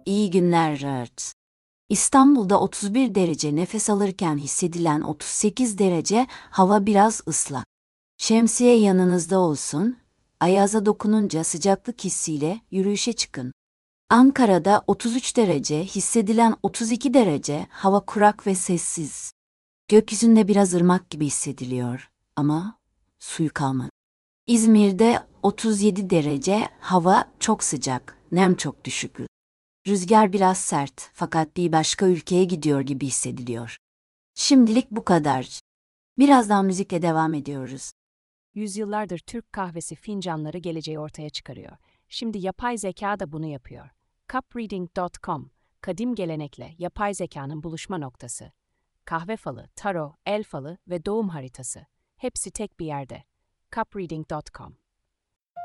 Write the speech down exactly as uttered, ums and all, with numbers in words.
İyi günler Rört. İstanbul'da otuz bir derece, nefes alırken hissedilen otuz sekiz derece, hava biraz ıslak. Şemsiye yanınızda olsun, ayaza dokununca sıcaklık hissiyle yürüyüşe çıkın. Ankara'da otuz üç derece, hissedilen otuz iki derece, hava kurak ve sessiz. Gökyüzünde biraz ırmak gibi hissediliyor ama suyu kalmadı. İzmir'de otuz yedi derece, hava çok sıcak, nem çok düşük. Rüzgar biraz sert fakat bir başka ülkeye gidiyor gibi hissediliyor. Şimdilik bu kadar. Birazdan müzikle devam ediyoruz. Yüzyıllardır Türk kahvesi fincanları geleceği ortaya çıkarıyor. Şimdi yapay zeka da bunu yapıyor. cup reading nokta com, kadim gelenekle yapay zekanın buluşma noktası. Kahve falı, tarot, el falı ve doğum haritası. Hepsi tek bir yerde. cup reading nokta com